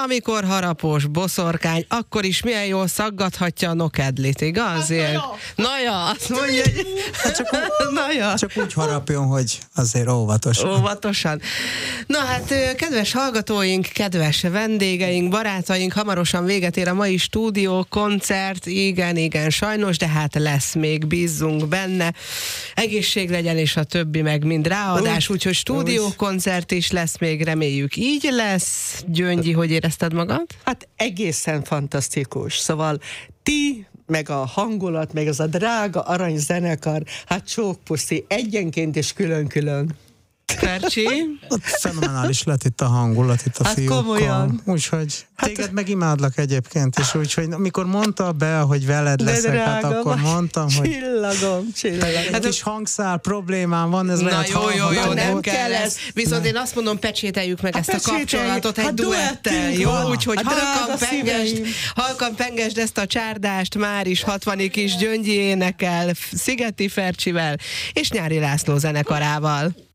amikor harapós boszorkány, akkor is milyen jól szaggathatja a nokedlit, igaz? Na ja, azt mondja, hogy... Csak úgy harapjon, hogy azért óvatosan. Óvatosan. Na hát, kedves hallgatóink, kedves vendégeink, barátaink, hamarosan véget ér a mai stúdiókoncert. Igen, sajnos, de hát lesz még, bízzunk benne. Egészség legyen, és a többi meg mind ráadás, úgyhogy stúdiókoncert is lesz még, reméljük így lesz. Gyöngyi, hogy érezted magad? Hát egészen fantasztikus. Szóval ti, meg a hangulat, meg az a drága aranyzenekar, hát csókpuszi, egyenként és külön-külön. Fercsi? Fenomenális lett itt a hangulat, itt a fiúkkal. Komolyan. Úgyhogy téged meg imádlak egyébként is, úgyhogy amikor mondta be, hogy veled leszek, hát akkor mondtam, hogy csillagom. Egy kis hangszál problémám van, ez lehet jó, nem kell ez. Viszont én azt mondom, pecsételjük meg ezt a kapcsolatot egy duettel, jó? Úgyhogy halkan pengesd ezt a csárdást, már is 60-ig is Gyöngyi énekel, Szigeti Fercsivel és Nyári László zenekarával.